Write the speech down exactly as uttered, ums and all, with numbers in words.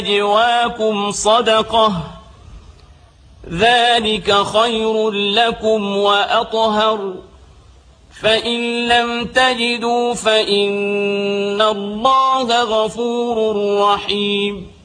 نجواكم صدقة ذلك خير لكم وأطهر فإن لم تجدوا فإن الله غفور رحيم